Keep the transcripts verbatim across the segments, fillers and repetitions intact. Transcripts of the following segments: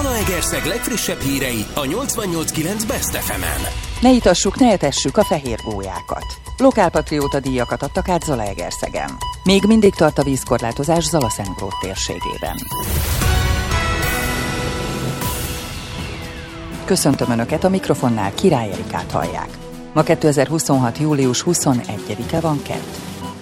Zalaegerszeg legfrissebb hírei a nyolcvannyolc kilenc Best ef emen. Ne itassuk, ne etessük a fehér gólyákat. Lokálpatrióta díjakat adtak át Zalaegerszegen. Még mindig tart a vízkorlátozás Zalaszentgrót térségében. Köszöntöm Önöket, a mikrofonnál Király Erikát hallják. Ma kétezer-huszonhat. július huszonegyedike van, kedd.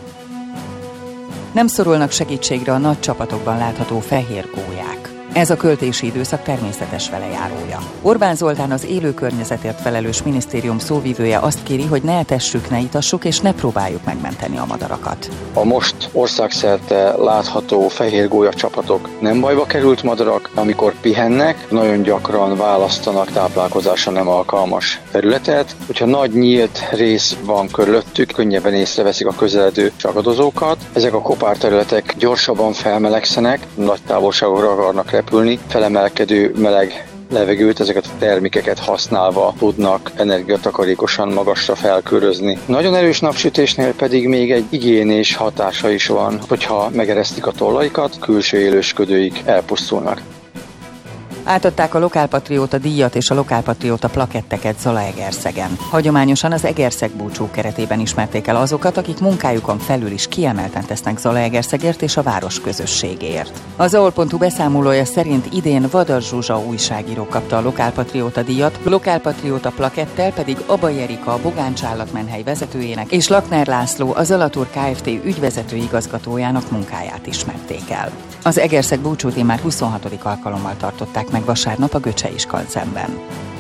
Nem szorulnak segítségre a nagy csapatokban látható fehér gólyák. Ez a költési időszak természetes velejárója. Orbán Zoltán, az élő környezetért felelős minisztérium szóvivője azt kéri, hogy ne etessük, ne itassuk és ne próbáljuk megmenteni a madarakat. A most országszerte látható fehér gólya csapatok nem bajba került madarak, amikor pihennek, nagyon gyakran választanak táplálkozásra nem alkalmas területet. Hogyha nagy nyílt rész van körülöttük, könnyebben észreveszik a közeledő csagadozókat. Ezek a kopárterületek gyorsabban felmelegszenek, nagy távolságokra akarnak repülni, felemelkedő meleg levegőt, ezeket a termékeket használva tudnak energiatakarékosan magasra felkörözni. Nagyon erős napsütésnél pedig még egy igénés hatása is van, hogyha megeresztik a tollaikat, külső élősködőik elpusztulnak. Átadták a Lokálpatrióta díjat és a Lokálpatrióta plaketteket Zalaegerszegen. Hagyományosan az Egerszeg búcsú keretében ismerték el azokat, akik munkájukon felül is kiemelten tesznek Zalaegerszegért és a város közösségéért. Az á o el pont hu beszámolója szerint idén Vadar Zsuzsa újságíró kapta a Lokálpatrióta díjat, Lokálpatrióta plakettel pedig Abai Erika, a Bogáncs állatmenhely vezetőjének és Lakner László, a Zalatur Kft. Ügyvezető igazgatójának munkáját ismerték el. Az Egerszeg búcsút immár huszonhatodik alkalommal tartották meg vasárnap a Göcsei Skanzenben.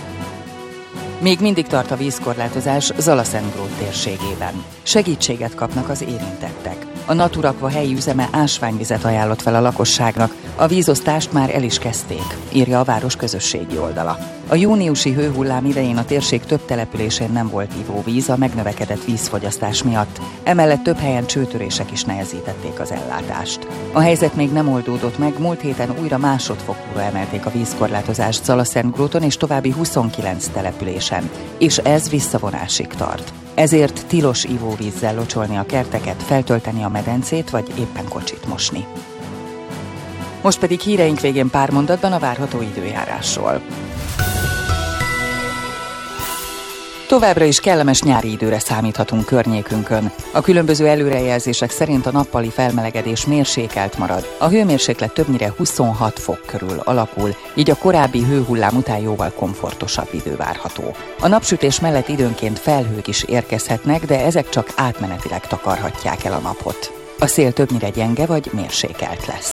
Még mindig tart a vízkorlátozás Zalaszentgrót térségében. Segítséget kapnak az érintettek. A Naturakva helyi üzeme ásványvizet ajánlott fel a lakosságnak, a vízosztást már el is kezdték, írja a város közösségi oldala. A júniusi hőhullám idején a térség több településén nem volt ivóvíz a megnövekedett vízfogyasztás miatt, emellett több helyen csőtörések is nehezítették az ellátást. A helyzet még nem oldódott meg, múlt héten újra másodfokúra emelték a vízkorlátozást Zalaszentgróton és további huszonkilenc településen, és ez visszavonásig tart. Ezért tilos ivóvízzel locsolni a kerteket, feltölteni a medencét vagy éppen kocsit mosni. Most pedig híreink végén pár mondatban a várható időjárásról. Továbbra is kellemes nyári időre számíthatunk környékünkön. A különböző előrejelzések szerint a nappali felmelegedés mérsékelt marad. A hőmérséklet többnyire huszonhat fok körül alakul, így a korábbi hőhullám után jóval komfortosabb idő várható. A napsütés mellett időnként felhők is érkezhetnek, de ezek csak átmenetileg takarhatják el a napot. A szél többnyire gyenge vagy mérsékelt lesz.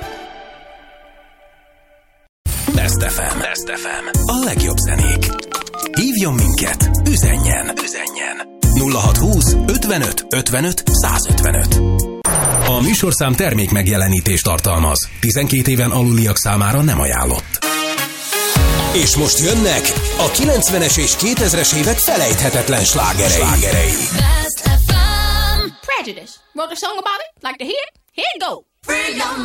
Best ef em. Best ef em. A legjobb zenék. Hívjon minket, üzenjen, üzenjen. nulla hatszázhúsz ötvenöt ötvenöt százötvenöt. A műsorszám termék megjelenítést tartalmaz. tizenkét éven aluliak számára nem ajánlott. És most jönnek a kilencvenes és kétezres évek felejthetetlen slágerei. slágerei. Best ef em. Prejudice. Wrote a song about it. Like to hear it? Here it go. Free your